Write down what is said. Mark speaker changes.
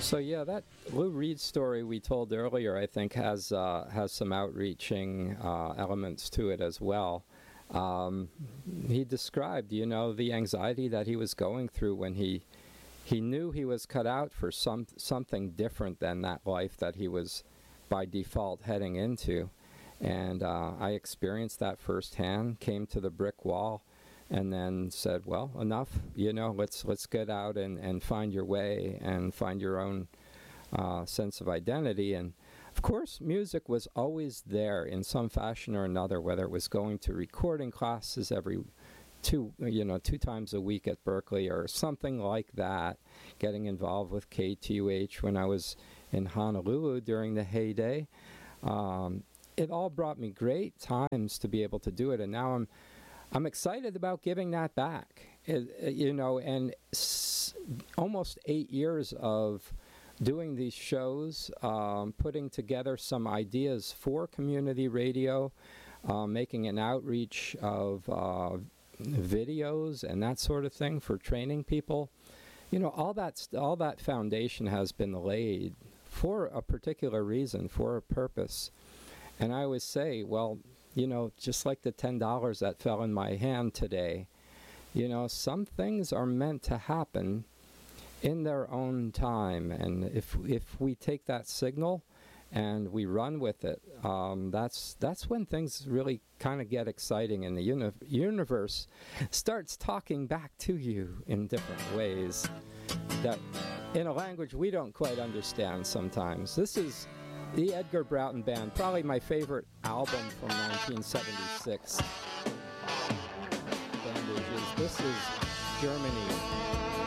Speaker 1: So yeah, that Lou Reed story we told earlier, I think, has some outreaching elements to it as well. He described, the anxiety that he was going through when he knew he was cut out for something different than that life that he was by default heading into. And I experienced that firsthand, came to the brick wall, and then said, well, enough, let's get out and find your way and find your own sense of identity. And of course, music was always there in some fashion or another, whether it was going to recording classes every two times a week at Berklee or something like that, getting involved with KTUH when I was in Honolulu during the heyday. It all brought me great times to be able to do it, and now I'm excited about giving that back. And almost 8 years of doing these shows, putting together some ideas for community radio, making an outreach of videos and that sort of thing for training people. All that foundation has been laid for a particular reason, for a purpose. And I always say, well, just like the $10 that fell in my hand today, some things are meant to happen in their own time. And if we take that signal and we run with it, that's when things really kind of get exciting, and the universe starts talking back to you in different ways that in a language we don't quite understand sometimes. This is the Edgar Broughton Band, probably my favorite album from 1976. Bandages. This is Germany.